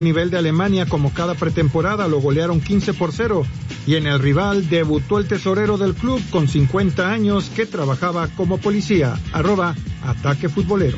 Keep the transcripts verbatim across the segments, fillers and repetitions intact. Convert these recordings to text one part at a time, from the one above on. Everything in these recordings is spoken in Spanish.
nivel de Alemania como cada pretemporada, lo golearon quince por cero, y en el rival debutó el tesorero del club con cincuenta años que trabajaba como policía, arroba Ataque Futbolero.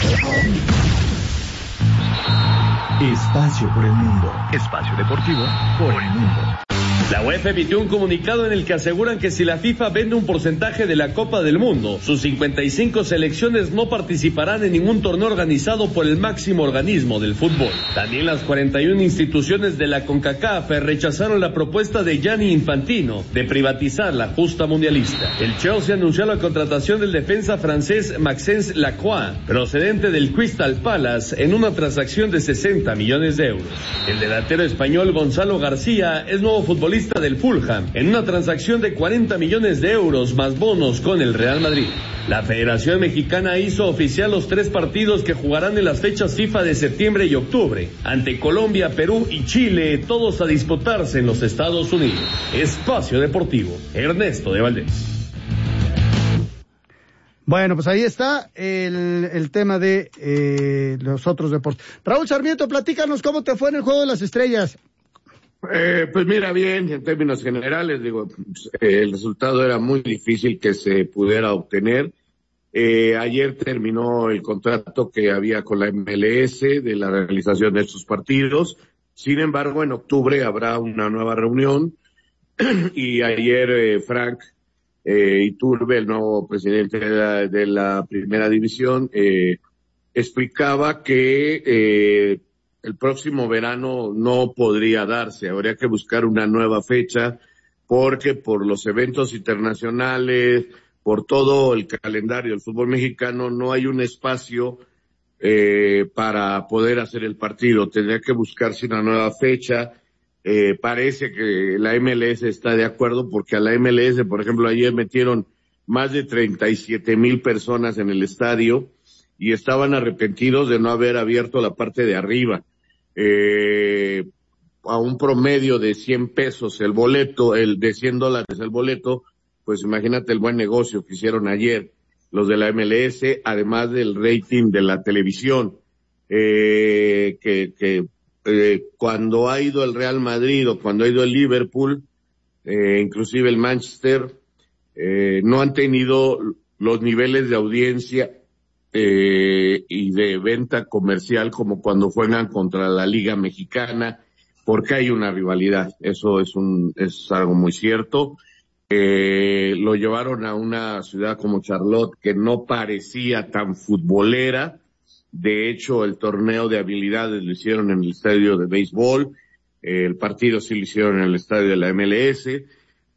Espacio por el mundo. Espacio deportivo por el mundo. La UEFA emitió un comunicado en el que aseguran que si la FIFA vende un porcentaje de la Copa del Mundo, sus cincuenta y cinco selecciones no participarán en ningún torneo organizado por el máximo organismo del fútbol. También las cuarenta y una instituciones de la CONCACAF rechazaron la propuesta de Gianni Infantino de privatizar la justa mundialista. El Chelsea anunció la contratación del defensa francés Maxence Lacroix, procedente del Crystal Palace, en una transacción de sesenta millones de euros. El delantero español Gonzalo García es nuevo futbolista del Fulham, en una transacción de cuarenta millones de euros más bonos con el Real Madrid. La Federación Mexicana hizo oficial los tres partidos que jugarán en las fechas FIFA de septiembre y octubre, ante Colombia, Perú y Chile, todos a disputarse en los Estados Unidos. Espacio Deportivo, Ernesto de Valdés. Bueno, pues ahí está el, el tema de eh, los otros deportes. Raúl Sarmiento, platícanos cómo te fue en el Juego de las Estrellas. Eh, pues mira, bien, en términos generales, digo, eh, el resultado era muy difícil que se pudiera obtener. Eh, ayer terminó el contrato que había con la M L S de la realización de estos partidos. Sin embargo, en octubre habrá una nueva reunión y ayer eh, Frank eh, Iturbe, el nuevo presidente de la, de la primera división, eh, explicaba que eh, el próximo verano no podría darse, habría que buscar una nueva fecha, porque por los eventos internacionales, por todo el calendario del fútbol mexicano, no hay un espacio eh, para poder hacer el partido. Tendría que buscarse una nueva fecha. Eh, parece que la M L S está de acuerdo, porque a la M L S, por ejemplo, ayer metieron más de treinta y siete mil personas en el estadio y estaban arrepentidos de no haber abierto la parte de arriba. Eh, a un promedio de cien pesos el boleto, el de cien dólares el boleto, pues imagínate el buen negocio que hicieron ayer los de la M L S, además del rating de la televisión, eh, que, que eh, cuando ha ido el Real Madrid o cuando ha ido el Liverpool, eh, inclusive el Manchester, eh, no han tenido los niveles de audiencia Eh, y de venta comercial como cuando juegan contra la Liga Mexicana, porque hay una rivalidad. Eso es un es algo muy cierto. Eh, lo llevaron a una ciudad como Charlotte, que no parecía tan futbolera. De hecho, el torneo de habilidades lo hicieron en el estadio de béisbol, eh, el partido sí lo hicieron en el estadio de la M L S.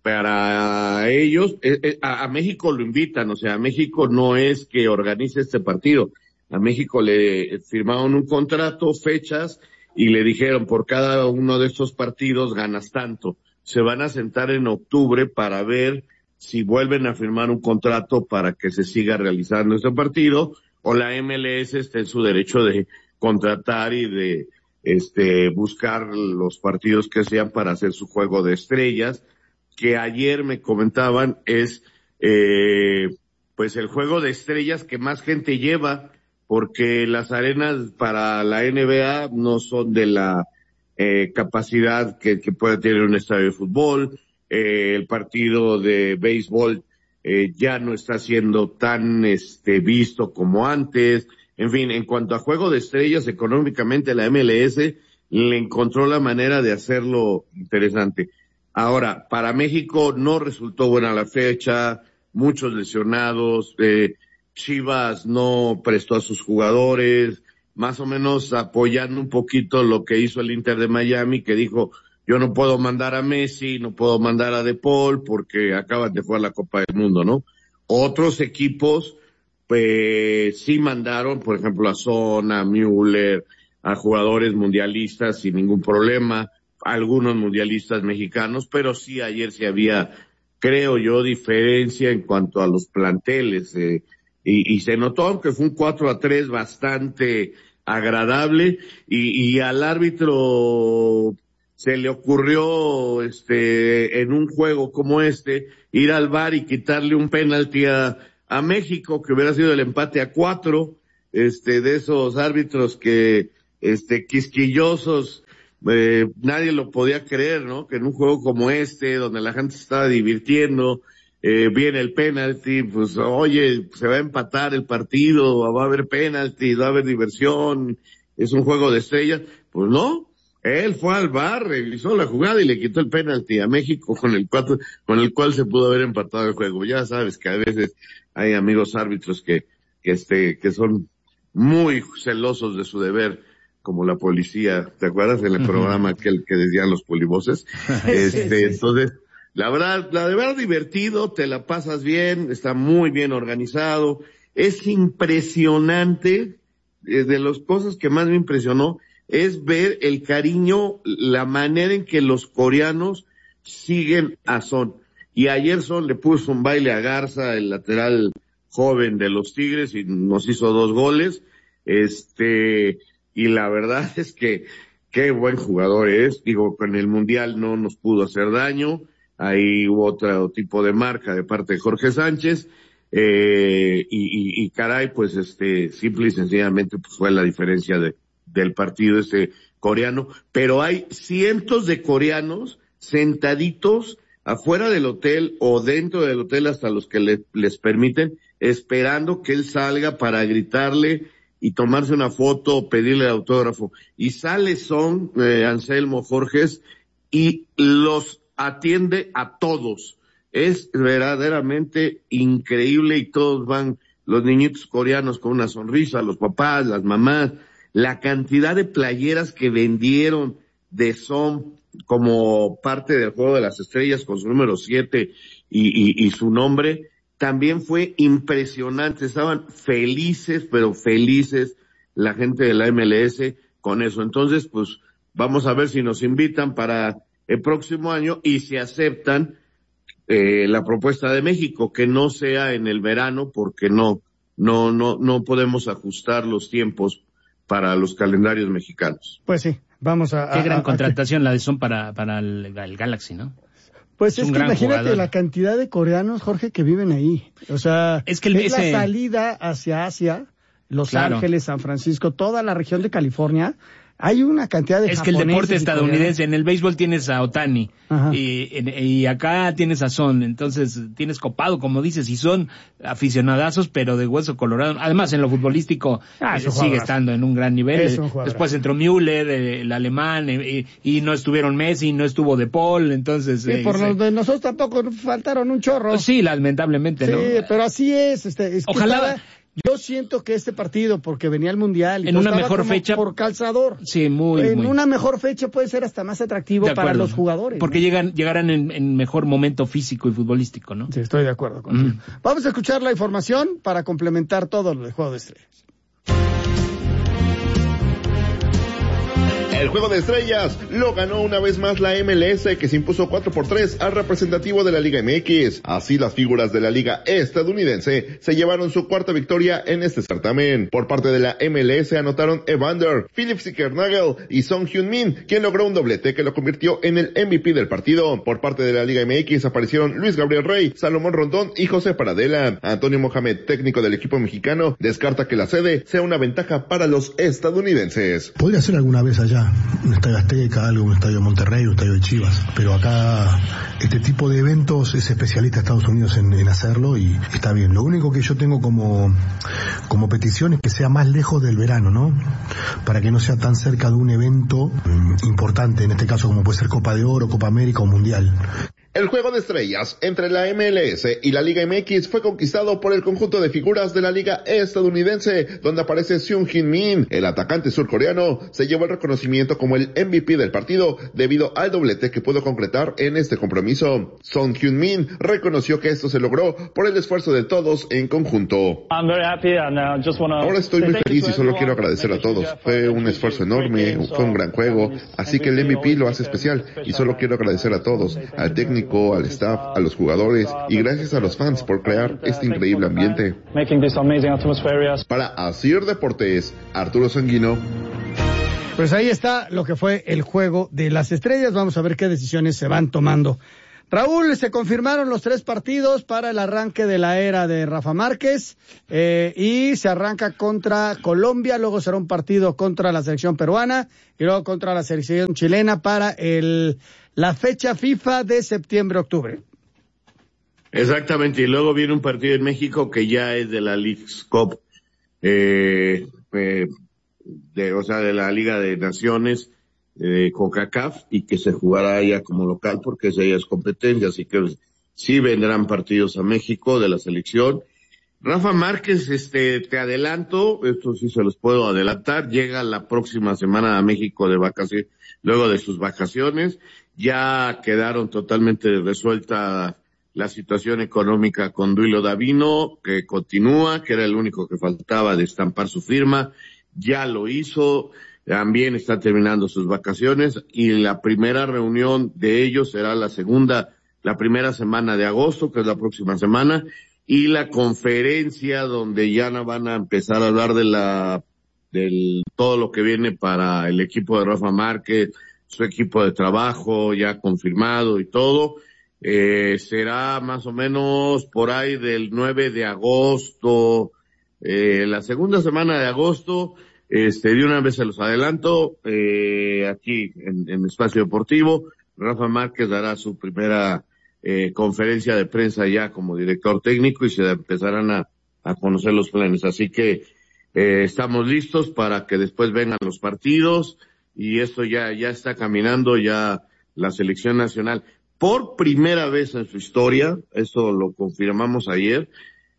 Para ellos, eh, eh, a, a México lo invitan, o sea, a México no es que organice este partido. A México le firmaron un contrato, fechas, y le dijeron, por cada uno de estos partidos ganas tanto. Se van a sentar en octubre para ver si vuelven a firmar un contrato para que se siga realizando este partido, o la M L S está en su derecho de contratar y de este buscar los partidos que sean para hacer su juego de estrellas, que ayer me comentaban es eh pues el juego de estrellas que más gente lleva, porque las arenas para la N B A no son de la eh capacidad que, que puede tener un estadio de fútbol. Eh, el partido de béisbol eh ya no está siendo tan este visto como antes. En fin, en cuanto a juego de estrellas, económicamente la M L S le encontró la manera de hacerlo interesante. Ahora, para México no resultó buena la fecha, muchos lesionados, eh, Chivas no prestó a sus jugadores, más o menos apoyando un poquito lo que hizo el Inter de Miami, que dijo, yo no puedo mandar a Messi, no puedo mandar a De Paul, porque acaban de jugar la Copa del Mundo, ¿no? Otros equipos, pues, sí mandaron, por ejemplo, a Son, a Müller, a jugadores mundialistas sin ningún problema, algunos mundialistas mexicanos, pero sí ayer sí había, creo yo, diferencia en cuanto a los planteles, eh, y, y se notó que fue un cuatro a tres bastante agradable, y, y al árbitro se le ocurrió, este, en un juego como este, ir al V A R y quitarle un penalti a, a México, que hubiera sido el empate a cuatro, este, de esos árbitros que este, quisquillosos, eh, nadie lo podía creer, ¿no? Que en un juego como este, donde la gente se estaba divirtiendo, eh, viene el penalti, pues, oye, se va a empatar el partido, va a haber penalti, va a haber diversión, es un juego de estrellas. Pues no, él fue al V A R, revisó la jugada y le quitó el penalti a México con el cuatro, con el cual se pudo haber empatado el juego. Ya sabes que a veces hay amigos árbitros que, que este, que son muy celosos de su deber, como la policía. ¿Te acuerdas del uh-huh. programa aquel que decían los polivoces? este, sí, sí, entonces, la verdad, la de verdad divertido, te la pasas bien, está muy bien organizado, es impresionante, eh, de las cosas que más me impresionó, es ver el cariño, la manera en que los coreanos siguen a Son. Y ayer Son le puso un baile a Garza, el lateral joven de los Tigres, y nos hizo dos goles, este, y la verdad es que qué buen jugador es. Digo, con el Mundial no nos pudo hacer daño, ahí hubo otro tipo de marca de parte de Jorge Sánchez, eh, y, y, y caray, pues este, simple y sencillamente pues fue la diferencia de, del partido este coreano, pero hay cientos de coreanos sentaditos afuera del hotel o dentro del hotel, hasta los que le, les permiten, esperando que él salga para gritarle y tomarse una foto o pedirle el autógrafo. Y sale Son, eh, Anselmo Jorges, y los atiende a todos. Es verdaderamente increíble, y todos van, los niñitos coreanos con una sonrisa, los papás, las mamás, la cantidad de playeras que vendieron de Son como parte del Juego de las Estrellas con su número siete y, y, y su nombre, también fue impresionante. Estaban felices, pero felices la gente de la M L S con eso. Entonces, pues, vamos a ver si nos invitan para el próximo año y si aceptan eh, la propuesta de México, que no sea en el verano, porque no, no, no, no podemos ajustar los tiempos para los calendarios mexicanos. Pues sí, vamos a... Qué a, gran a, contratación a, la de Son para, para el, el Galaxy, ¿no? Pues es, es que imagínate jugador. La cantidad de coreanos, Jorge, que viven ahí. O sea, es, que el, es ese... la salida hacia Asia, Los claro. Ángeles, San Francisco, toda la región de California. Hay una cantidad de Es que el deporte estadounidense, en el béisbol tienes a Ohtani y, y acá tienes a Son, entonces tienes copado, como dices, y son aficionadazos, pero de hueso colorado. Además, en lo futbolístico ah, eh, sigue estando en un gran nivel. Después entró Müller, eh, el alemán, eh, y, y no estuvieron Messi, no estuvo De Paul, entonces... Sí, eh, por los de nosotros tampoco faltaron un chorro. Sí, lamentablemente, sí, ¿no? Sí, pero así es. Este, es que Ojalá... Estaba... Yo siento que este partido, porque venía el Mundial y en una mejor fecha por calzador. Sí, muy En muy. una mejor fecha puede ser hasta más atractivo para los jugadores. Porque ¿no? llegan llegarán en, en mejor momento físico y futbolístico, ¿no? Sí, estoy de acuerdo contigo. Mm. Vamos a escuchar la información para complementar todo lo del Juego de Estrellas. El Juego de Estrellas lo ganó una vez más la M L S, que se impuso cuatro por tres al representativo de la Liga M X. Así, las figuras de la Liga estadounidense se llevaron su cuarta victoria en este certamen. Por parte de la M L S anotaron Evander, Philip Zickernagel y Song Hyun-min, quien logró un doblete que lo convirtió en el M V P del partido. Por parte de la Liga M X aparecieron Luis Gabriel Rey, Salomón Rondón y José Paradela. Antonio Mohamed, técnico del equipo mexicano, descarta que la sede sea una ventaja para los estadounidenses. Podría ser alguna vez allá, un estadio Azteca, algo, un estadio Monterrey, un estadio de Chivas, pero acá este tipo de eventos es especialista Estados Unidos en, en hacerlo y está bien. Lo único que yo tengo como como petición es que sea más lejos del verano, ¿no? Para que no sea tan cerca de un evento um, importante, en este caso como puede ser Copa de Oro, Copa América o Mundial. El Juego de Estrellas entre la M L S y la Liga M X fue conquistado por el conjunto de figuras de la Liga estadounidense, donde aparece Sung Hyun-min. El atacante surcoreano se llevó el reconocimiento como el M V P del partido debido al doblete que pudo concretar en este compromiso. Sung Hyun-min reconoció que esto se logró por el esfuerzo de todos en conjunto. Ahora estoy muy feliz y solo quiero agradecer a todos. Fue un esfuerzo enorme, fue un gran juego, así que el M V P lo hace especial y solo quiero agradecer a todos, al técnico, al staff, a los jugadores y gracias a los fans por crear este increíble ambiente. Para Asir Deportes, Arturo Sanguino. Pues ahí está lo que fue el Juego de las Estrellas. Vamos a ver qué decisiones se van tomando Raúl, se confirmaron los tres partidos para el arranque de la era de Rafa Márquez, eh, y se arranca contra Colombia, luego será un partido contra la selección peruana y luego contra la selección chilena para el la fecha FIFA de septiembre-octubre. Exactamente, y luego viene un partido en México que ya es de la Leagues Cup, eh, eh, de, o sea, de la Liga de Naciones, de CONCACAF, y que se jugará ya como local porque esa ya es competencia, así que sí vendrán partidos a México de la selección. Rafa Márquez, este, te adelanto, esto sí se los puedo adelantar, llega la próxima semana a México de vacaciones, luego de sus vacaciones, ya quedaron totalmente resuelta la situación económica con Duilio Davino, que continúa, que era el único que faltaba de estampar su firma, ya lo hizo. También está terminando sus vacaciones y la primera reunión de ellos será la segunda, la primera semana de agosto, que es la próxima semana, y la conferencia donde ya no van a empezar a hablar de la, del, todo lo que viene para el equipo de Rafa Márquez, su equipo de trabajo ya confirmado y todo, eh, será más o menos por ahí del nueve de agosto, eh, la segunda semana de agosto. Este, de una vez se los adelanto, eh, aquí en, en Espacio Deportivo, Rafa Márquez dará su primera eh, conferencia de prensa ya como director técnico y se empezarán a, a conocer los planes. Así que eh, estamos listos para que después vengan los partidos y esto ya, ya está caminando, ya la selección nacional por primera vez en su historia, eso lo confirmamos ayer,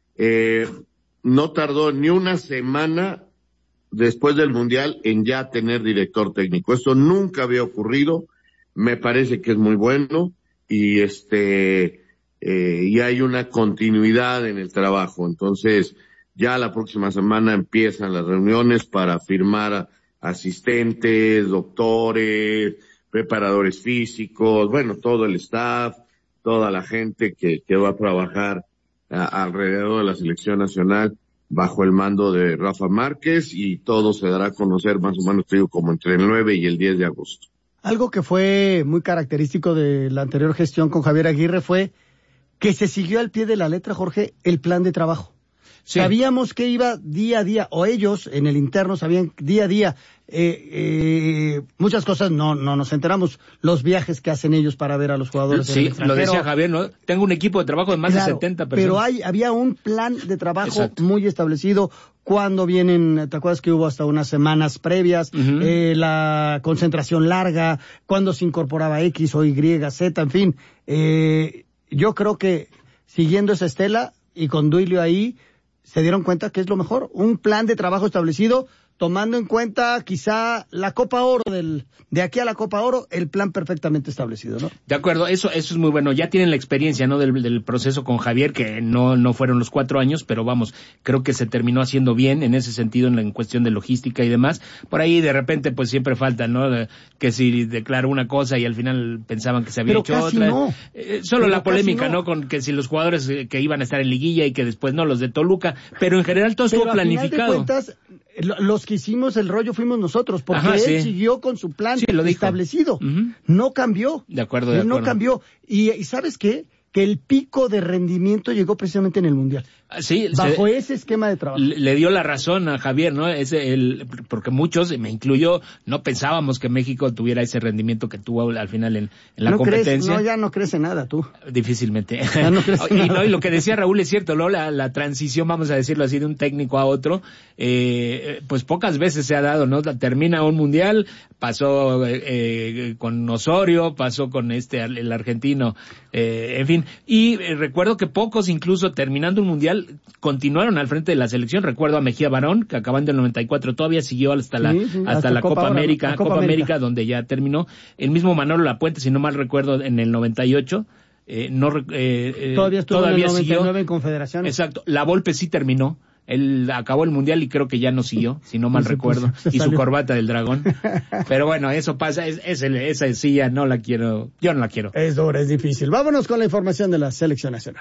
eh, no tardó ni una semana después del Mundial en ya tener director técnico. Eso nunca había ocurrido, me parece que es muy bueno y este eh, y hay una continuidad en el trabajo. Entonces ya la próxima semana empiezan las reuniones para firmar asistentes, doctores, preparadores físicos, bueno, todo el staff, toda la gente que, que va a trabajar a, alrededor de la selección nacional bajo el mando de Rafa Márquez, y todo se dará a conocer más o menos, te digo, como entre el nueve y el diez de agosto. Algo que fue muy característico de la anterior gestión con Javier Aguirre fue que se siguió al pie de la letra, Jorge, el plan de trabajo. Sí. Sabíamos que iba día a día, o ellos en el interno sabían día a día, eh, eh, muchas cosas no no nos enteramos, los viajes que hacen ellos para ver a los jugadores. Sí, lo decía Javier, ¿no? Tengo un equipo de trabajo de más claro, de setenta personas. Pero hay, había un plan de trabajo Exacto. muy establecido. Cuando vienen, ¿te acuerdas que hubo hasta unas semanas previas? Uh-huh. Eh, la concentración larga, cuando se incorporaba X o Y, Z, en fin. Eh, yo creo que siguiendo esa estela y con Duilio ahí, se dieron cuenta que es lo mejor, un plan de trabajo establecido, tomando en cuenta quizá la Copa Oro, del de aquí a la Copa Oro, el plan perfectamente establecido, ¿no? De acuerdo, eso eso es muy bueno. Ya tienen la experiencia, ¿no? Del, del proceso con Javier, que no no fueron los cuatro años, pero vamos, creo que se terminó haciendo bien en ese sentido, en la en cuestión de logística y demás. Por ahí de repente pues siempre falta, ¿no? Que si declaró una cosa y al final pensaban que se había pero hecho casi otra. No. Eh, solo pero la polémica, no. ¿no? Con que si los jugadores eh, que iban a estar en liguilla y que después no, los de Toluca, pero en general todo pero estuvo planificado. Final de cuentas, los que hicimos el rollo fuimos nosotros, porque Ajá, él sí. siguió con su plan sí, establecido. Uh-huh. No cambió. De acuerdo, de él acuerdo. No cambió. Y, y ¿sabes qué? Que el pico de rendimiento llegó precisamente en el Mundial. Sí, bajo se, ese esquema de trabajo. Le, le dio la razón a Javier, ¿no? Ese, el, porque muchos, me incluyo, no pensábamos que México tuviera ese rendimiento que tuvo al final en, en la no competencia. Crees, no, ya no crece nada, tú. Difícilmente. Ya no crece y, nada. No, y lo que decía Raúl es cierto, ¿no? La, la transición, vamos a decirlo así, de un técnico a otro, eh, pues pocas veces se ha dado, ¿no? Termina un mundial, pasó eh, con Osorio, pasó con este, el argentino, eh, en fin. Y eh, recuerdo que pocos, incluso terminando un mundial, continuaron al frente de la selección. Recuerdo a Mejía Barón, que acabando el noventa y cuatro todavía siguió hasta la, sí, sí, hasta, hasta la Copa, Copa América, la Copa, Copa América. América, donde ya terminó. El mismo Manolo Lapuente, si no mal recuerdo, en el noventa y ocho, eh, no, eh, todavía estuvo todavía en el noventa y nueve siguió. En Confederaciones. Exacto. La Volpe sí terminó. Él acabó el mundial y creo que ya no siguió, si no mal sí, recuerdo, pues, y su corbata del dragón. Pero bueno, eso pasa, es, es el, esa silla no la quiero, yo no la quiero. Es dura, es difícil. Vámonos con la información de la selección nacional.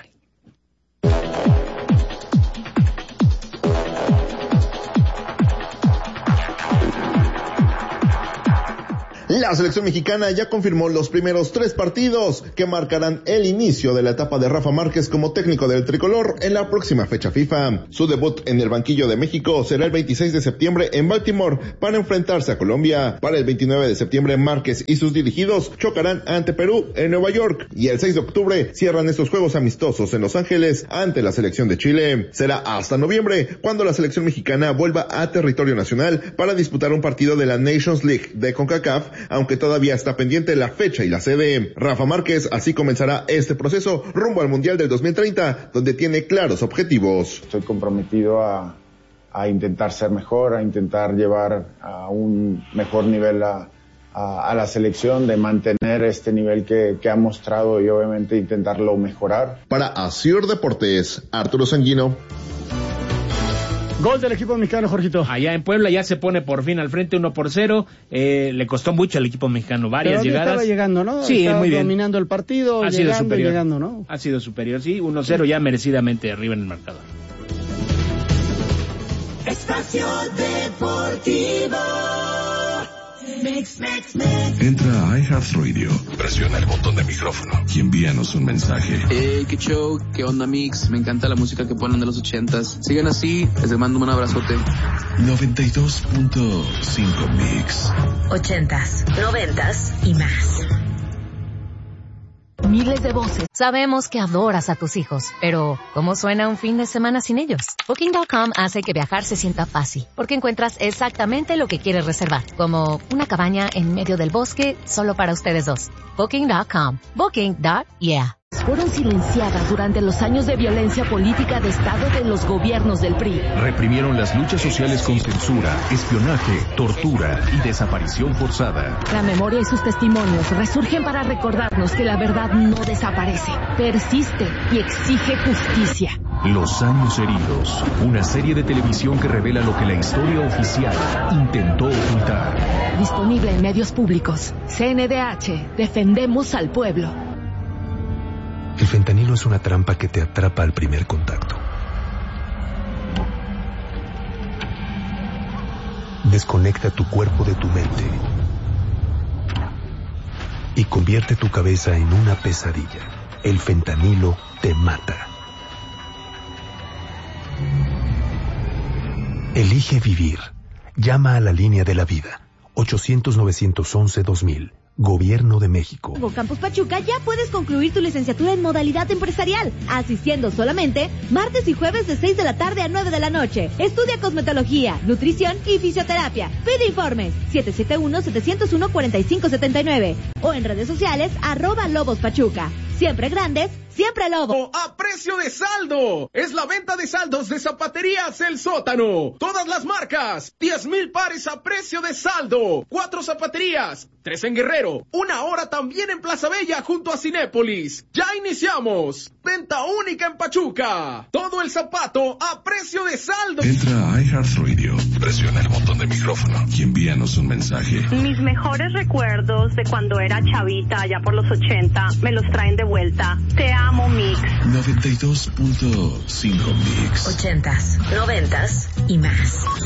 La selección mexicana ya confirmó los primeros tres partidos que marcarán el inicio de la etapa de Rafa Márquez como técnico del tricolor en la próxima fecha FIFA. Su debut en el banquillo de México será el veintiséis de septiembre en Baltimore para enfrentarse a Colombia. Para el veintinueve de septiembre, Márquez y sus dirigidos chocarán ante Perú en Nueva York, y el seis de octubre cierran estos juegos amistosos en Los Ángeles ante la selección de Chile. Será hasta noviembre cuando la selección mexicana vuelva a territorio nacional para disputar un partido de la Nations League de CONCACAF, aunque todavía está pendiente la fecha y la sede. Rafa Márquez así comenzará este proceso rumbo al Mundial del dos mil treinta, donde tiene claros objetivos. Estoy comprometido a, a intentar ser mejor, a intentar llevar a un mejor nivel a, a, a la selección, de mantener este nivel que, que ha mostrado y obviamente intentarlo mejorar. Para Asir Deportes, Arturo Sanguino. Gol del equipo mexicano, Jorgito. Allá en Puebla ya se pone por fin al frente uno por cero. Eh, le costó mucho al equipo mexicano, varias Pero llegadas. Estaba llegando, ¿no? Sí, estaba muy bien. dominando el partido, ha llegando sido superior. y llegando, ¿no? Ha sido superior, sí. uno cero ya merecidamente arriba en el marcador. Espacio Deportivo. Mix, mix, mix. Entra a iHeartRadio, presiona el botón de micrófono y envíanos un mensaje. Hey, qué show, qué onda Mix, me encanta la música que ponen de los ochentas. Sigan así, les mando un abrazote. noventa y dos punto cinco Mix. Ochentas, noventas y más. Miles de voces. Sabemos que adoras a tus hijos, pero ¿cómo suena un fin de semana sin ellos? Booking punto com hace que viajar se sienta fácil, porque encuentras exactamente lo que quieres reservar, como una cabaña en medio del bosque solo para ustedes dos. Booking punto com. Booking. Yeah. Fueron silenciadas durante los años de violencia política de Estado de los gobiernos del P R I. Reprimieron las luchas sociales con censura, espionaje, tortura y desaparición forzada. La memoria y sus testimonios resurgen para recordarnos que la verdad no desaparece, persiste y exige justicia. Los años heridos, una serie de televisión que revela lo que la historia oficial intentó ocultar. Disponible en medios públicos. C N D H, defendemos al pueblo. El fentanilo es una trampa que te atrapa al primer contacto. Desconecta tu cuerpo de tu mente y convierte tu cabeza en una pesadilla. El fentanilo te mata. Elige vivir. Llama a la línea de la vida. ochocientos, novecientos once, dos mil. Gobierno de México. Campus Pachuca ya puedes concluir tu licenciatura en modalidad empresarial, asistiendo solamente martes y jueves de seis de la tarde a nueve de la noche. Estudia cosmetología, nutrición y fisioterapia. Pide informes siete siete uno, siete cero uno, cuatro cinco siete nueve o en redes sociales arroba Lobos Pachuca. Siempre grandes, siempre Lobo. A precio de saldo. Es la venta de saldos de Zapaterías El Sótano. Todas las marcas. diez mil pares a precio de saldo. Cuatro zapaterías. Tres en Guerrero. Una hora también en Plaza Bella junto a Cinépolis. Ya iniciamos. Venta única en Pachuca. Todo el zapato a precio de saldo. Entra a iHeartRadio, presiona el botón de micrófono y envíanos un mensaje. Mis mejores recuerdos de cuando era chavita, allá por los ochenta, me los traen de vuelta. Te amo, Mix. noventa y dos punto cinco Mix. Ochentas, noventas y más.